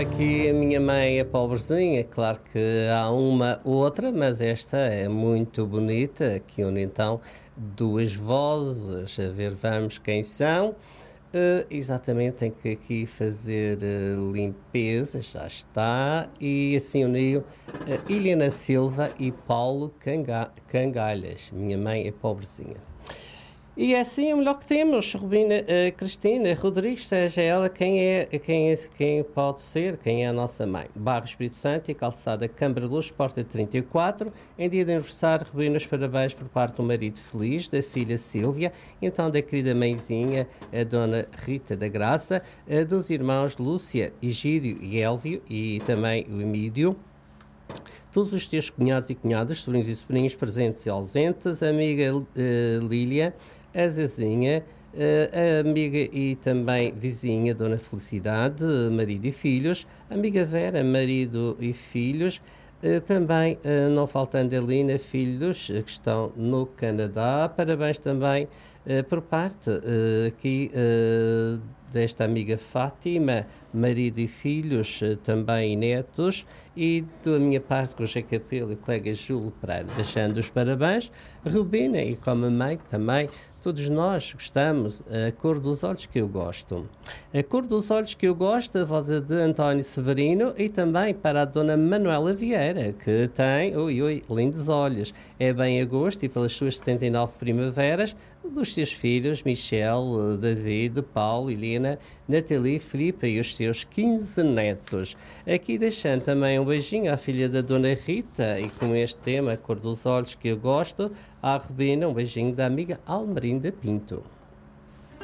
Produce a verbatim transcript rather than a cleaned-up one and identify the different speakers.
Speaker 1: Aqui a minha mãe é pobrezinha, claro que há uma outra, mas esta é muito bonita, que une então duas vozes, a ver, vamos quem são. Eh, exatamente, tem que aqui fazer eh, limpeza, já está, e assim uniu uh, Helena Silva e Paulo Canga- Cangalhas. Minha mãe é pobrezinha. E é assim o melhor que temos, Rubina, eh, Cristina Rodrigues, seja ela quem é, quem é, quem pode ser, quem é a nossa mãe. Bairro Espírito Santo e calçada Câmara Luz, porta trinta e quatro. Em dia de aniversário, Rubina, os parabéns por parte do marido feliz, da filha Sílvia, então da querida mãezinha, a dona Rita da Graça, eh, dos irmãos Lúcia, Egídio e Élvio, e também o Emílio. Todos os teus cunhados e cunhadas, sobrinhos e sobrinhos presentes e ausentes, a amiga uh, Lília, a Zezinha, uh, a amiga e também vizinha Dona Felicidade, marido e filhos, a amiga Vera, marido e filhos, uh, também, uh, não faltando a Lina, filhos uh, que estão no Canadá. Parabéns também uh, por parte uh, aqui uh, desta amiga Fátima, marido e filhos, uh, também netos, e da minha parte com o José Capelo e o colega Júlio Pereira, deixando os parabéns. Rubina, e como a mãe também, todos nós gostamos, a cor dos olhos que eu gosto. A cor dos olhos que eu gosto, a voz é de António Severino, e também para a dona Manuela Vieira, que tem, ui, ui, lindos olhos. É bem a gosto e pelas suas setenta e nove primaveras, dos seus filhos, Michel, David, Paulo, Helena, Nathalie, Filipe e os seus quinze netos. Aqui deixando também um beijinho à filha da dona Rita, e com este tema, a cor dos olhos que eu gosto, à Rubina, um beijinho da amiga Almerinda Pinto.